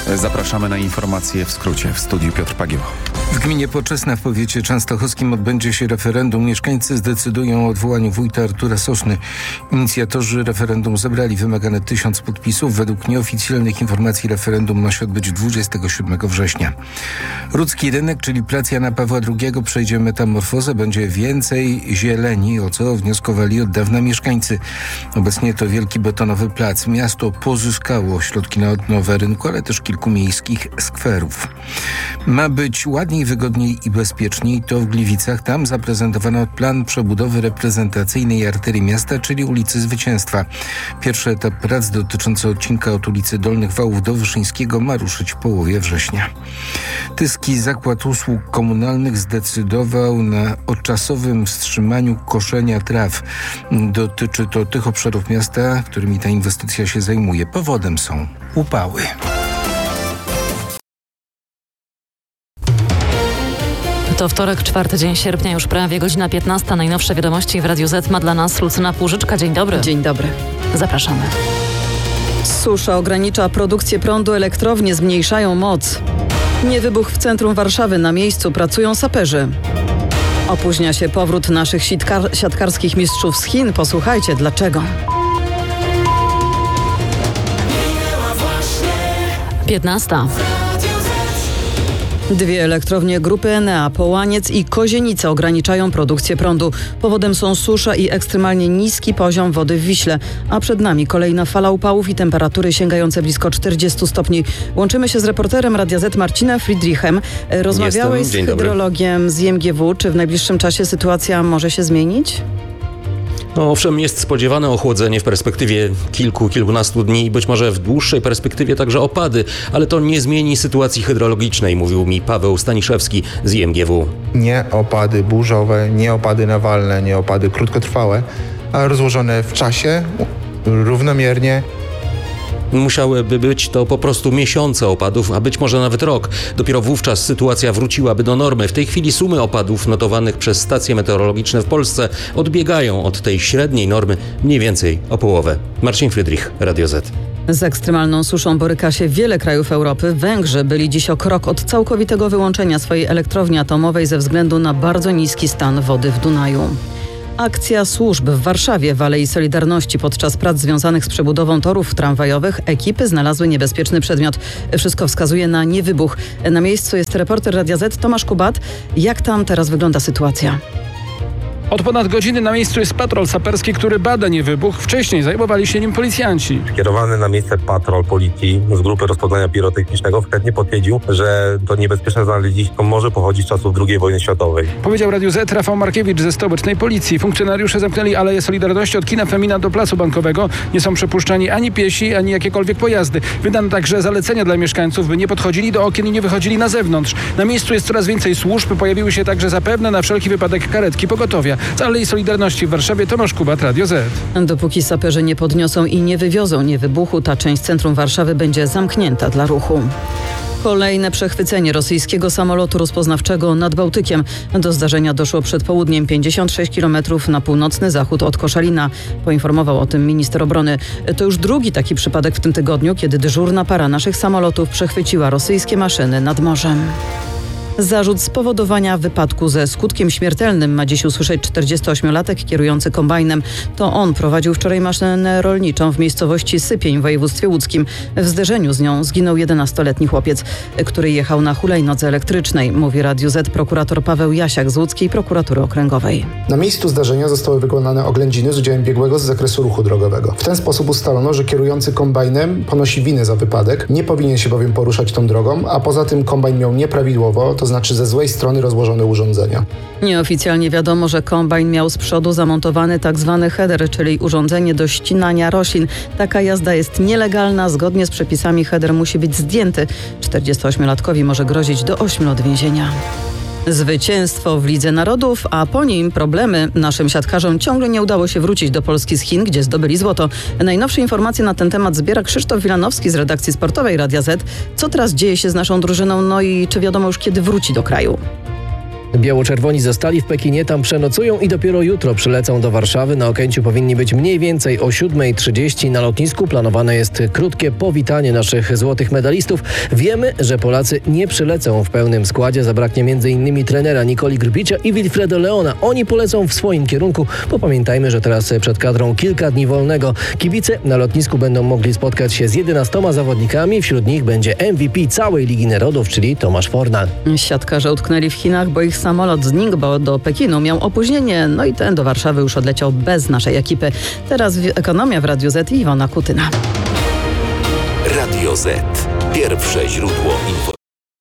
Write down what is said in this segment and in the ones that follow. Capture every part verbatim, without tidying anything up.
Zapraszamy na informacje w skrócie. W studiu Piotr Pagieł. W gminie Poczesna w powiecie częstochowskim odbędzie się referendum. Mieszkańcy zdecydują o odwołaniu wójta Artura Soszny. Inicjatorzy referendum zebrali wymagane tysiąc podpisów. Według nieoficjalnych informacji referendum ma się odbyć dwudziestego siódmego września. Rudzki Rynek, czyli plac Jana Pawła drugiego, przejdzie metamorfozę. Będzie więcej zieleni, o co wnioskowali od dawna mieszkańcy. Obecnie to wielki betonowy plac. Miasto pozyskało środki na odnowę rynku, ale też kilku miejskich skwerów. Ma być ładniej, wygodniej i bezpieczniej. To w Gliwicach. Tam zaprezentowano plan przebudowy reprezentacyjnej arterii miasta, czyli ulicy Zwycięstwa. Pierwszy etap prac dotyczący odcinka od ulicy Dolnych Wałów do Wyszyńskiego ma ruszyć w połowie września. Tyski Zakład Usług Komunalnych zdecydował na czasowym wstrzymaniu koszenia traw. Dotyczy to tych obszarów miasta, którymi ta inwestycja się zajmuje. Powodem są upały. To wtorek, czwarty dzień sierpnia, już prawie godzina piętnasta. Najnowsze wiadomości w Radiu Z ma dla nas Lucyna Płużyczka. Dzień dobry. Dzień dobry. Zapraszamy. Susza ogranicza produkcję prądu, elektrownie zmniejszają moc. Niewybuch w centrum Warszawy, na miejscu pracują saperzy. Opóźnia się powrót naszych siatkar- siatkarskich mistrzów z Chin. Posłuchajcie dlaczego. piętnasta. Dwie elektrownie grupy Enea, Połaniec i Kozienica ograniczają produkcję prądu. Powodem są susza i ekstremalnie niski poziom wody w Wiśle. A przed nami kolejna fala upałów i temperatury sięgające blisko czterdziestu stopni. Łączymy się z reporterem Radia Z Marcinem Friedrichem. Rozmawiałeś Jestem. z hydrologiem z I M G W. Czy w najbliższym czasie sytuacja może się zmienić? No owszem, jest spodziewane ochłodzenie w perspektywie kilku, kilkunastu dni i być może w dłuższej perspektywie także opady, ale to nie zmieni sytuacji hydrologicznej, mówił mi Paweł Staniszewski z I M G W. Nie opady burzowe, nie opady nawalne, nie opady krótkotrwałe, a rozłożone w czasie równomiernie. Musiałyby być to po prostu miesiące opadów, a być może nawet rok. Dopiero wówczas sytuacja wróciłaby do normy. W tej chwili sumy opadów notowanych przez stacje meteorologiczne w Polsce odbiegają od tej średniej normy mniej więcej o połowę. Marcin Friedrich, Radio Z. Z ekstremalną suszą boryka się wiele krajów Europy. Węgrzy byli dziś o krok od całkowitego wyłączenia swojej elektrowni atomowej ze względu na bardzo niski stan wody w Dunaju. Akcja służb w Warszawie w Alei Solidarności. Podczas prac związanych z przebudową torów tramwajowych ekipy znalazły niebezpieczny przedmiot. Wszystko wskazuje na niewybuch. Na miejscu jest reporter Radia Z Tomasz Kubat. Jak tam teraz wygląda sytuacja? Od ponad godziny na miejscu jest patrol saperski, który bada niewybuch. Wcześniej zajmowali się nim policjanci. Kierowany na miejsce patrol policji z grupy rozpoznania pirotechnicznego wstępnie potwierdził, że to niebezpieczne znalezisko może pochodzić z czasów drugiej wojny światowej. Powiedział Radiu Z Rafał Markiewicz ze stołecznej policji. Funkcjonariusze zamknęli Aleję Solidarności od kina Femina do Placu Bankowego. Nie są przepuszczani ani piesi, ani jakiekolwiek pojazdy. Wydano także zalecenia dla mieszkańców, by nie podchodzili do okien i nie wychodzili na zewnątrz. Na miejscu jest coraz więcej służb. Pojawiły się także zapewne na wszelki wypadek karetki pogotowia. Z Alei Solidarności w Warszawie Tomasz Kubat, Radio Z. Dopóki saperzy nie podniosą i nie wywiozą niewybuchu, ta część centrum Warszawy będzie zamknięta dla ruchu. Kolejne przechwycenie rosyjskiego samolotu rozpoznawczego nad Bałtykiem. Do zdarzenia doszło przed południem, pięćdziesiąt sześć kilometrów na północny zachód od Koszalina. Poinformował o tym minister obrony. To już drugi taki przypadek w tym tygodniu, kiedy dyżurna para naszych samolotów przechwyciła rosyjskie maszyny nad morzem. Zarzut spowodowania wypadku ze skutkiem śmiertelnym ma dziś usłyszeć czterdziestoośmiolatek kierujący kombajnem. To on prowadził wczoraj maszynę rolniczą w miejscowości Sypień w województwie łódzkim. W zderzeniu z nią zginął jedenastoletni chłopiec, który jechał na hulajnodze elektrycznej, mówi Radiu Z prokurator Paweł Jasiak z łódzkiej prokuratury okręgowej. Na miejscu zdarzenia zostały wykonane oględziny z udziałem biegłego z zakresu ruchu drogowego. W ten sposób ustalono, że kierujący kombajnem ponosi winę za wypadek, nie powinien się bowiem poruszać tą drogą, a poza tym kombajn miał nieprawidłowo, to znaczy ze złej strony rozłożone urządzenia. Nieoficjalnie wiadomo, że kombajn miał z przodu zamontowany tzw. header, czyli urządzenie do ścinania roślin. Taka jazda jest nielegalna. Zgodnie z przepisami header musi być zdjęty. czterdziestoośmiolatkowi może grozić do ośmiu lat więzienia. Zwycięstwo w Lidze Narodów, a po nim problemy. Naszym siatkarzom ciągle nie udało się wrócić do Polski z Chin, gdzie zdobyli złoto. Najnowsze informacje na ten temat zbiera Krzysztof Wilanowski z redakcji sportowej Radia Z. Co teraz dzieje się z naszą drużyną, no i czy wiadomo już kiedy wróci do kraju? Biało-czerwoni zostali w Pekinie, tam przenocują i dopiero jutro przylecą do Warszawy. Na Okęciu powinni być mniej więcej o siódma trzydzieści. Na lotnisku planowane jest krótkie powitanie naszych złotych medalistów. Wiemy, że Polacy nie przylecą w pełnym składzie. Zabraknie między innymi trenera Nikoli Grbicia i Wilfredo Leona. Oni polecą w swoim kierunku, bo pamiętajmy, że teraz przed kadrą kilka dni wolnego. Kibice na lotnisku będą mogli spotkać się z jedenastoma zawodnikami. Wśród nich będzie M V P całej Ligi Narodów, czyli Tomasz Fornal. Siatkarze utknęli w Chinach, bo ich samolot z Ningbo do Pekinu miał opóźnienie. No i ten do Warszawy już odleciał bez naszej ekipy. Teraz ekonomia w Radiu Z i Iwona Kutyna. Radio Z. Pierwsze źródło informacji.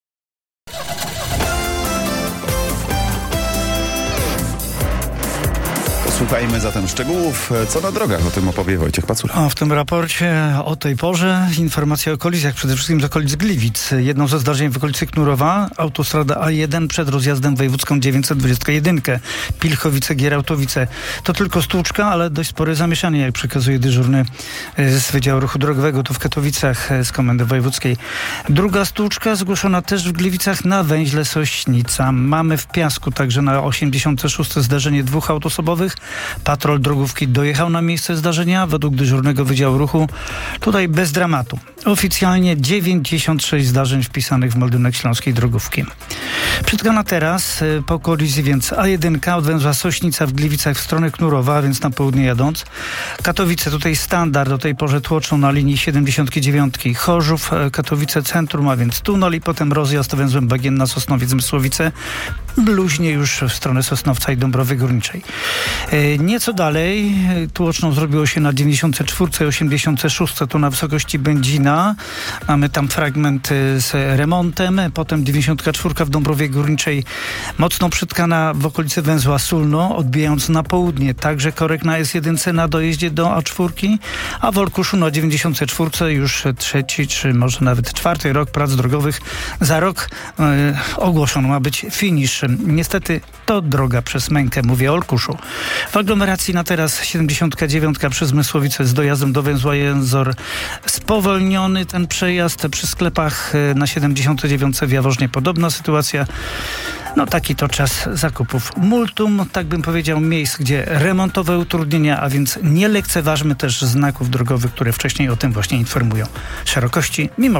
Słuchajmy zatem szczegółów. Co na drogach? O tym opowie Wojciech Pacula. A w tym raporcie o tej porze informacja o kolizjach, przede wszystkim z okolic Gliwic. Jedną ze zdarzeń w okolicy Knurowa, autostrada A jeden przed rozjazdem wojewódzką dziewięćset dwadzieścia jeden, Pilchowice-Gierałtowice. To tylko stłuczka, ale dość spore zamieszanie, jak przekazuje dyżurny z Wydziału Ruchu Drogowego tu w Katowicach z Komendy Wojewódzkiej. Druga stłuczka zgłoszona też w Gliwicach na węźle Sośnica. Mamy w Piasku także na osiemdziesiątym szóstym zdarzenie dwóch autosobowych. Patrol drogówki dojechał na miejsce zdarzenia. Według dyżurnego Wydziału Ruchu tutaj bez dramatu. Oficjalnie dziewięćdziesiąt sześć zdarzeń wpisanych w meldunek śląskiej drogówki. Przytkana teraz po kolizji więc A jeden od węzła Sośnica w Gliwicach w stronę Knurowa, a więc na południe jadąc. Katowice tutaj standard o tej porze tłoczą na linii siedemdziesiąt dziewięć. Chorzów, Katowice centrum, a więc tunel i potem rozjazd węzłem Bagienna, Sosnowiec, Mysłowice. Bluźnie już w stronę Sosnowca i Dąbrowy Górniczej. E, nieco dalej tłoczną zrobiło się na dziewięćdziesiątej czwartej i osiemdziesiątej szóstej, tu na wysokości Będzina. Mamy tam fragment z remontem, potem dziewięćdziesiąta czwarta w Dąbrowie Górniczej mocno przytkana w okolicy węzła Sulno, odbijając na południe. Także korek na S jeden na dojeździe do A cztery, a w Olkuszu na dziewięćdziesiątej czwartej już trzeci, czy może nawet czwarty rok prac drogowych. Za rok e, ogłoszony ma być finisz. Niestety to droga przez mękę, mówię o Olkuszu. W aglomeracji na teraz siedemdziesiąta dziewiąta przez Mysłowice z dojazdem do węzła Jęzor spowolniony ten przejazd. Przy sklepach na siedemdziesiątej dziewiątej w Jaworznie podobna sytuacja. No taki to czas zakupów. Multum, tak bym powiedział, miejsc, gdzie remontowe utrudnienia, a więc nie lekceważmy też znaków drogowych, które wcześniej o tym właśnie informują. Szerokości mimo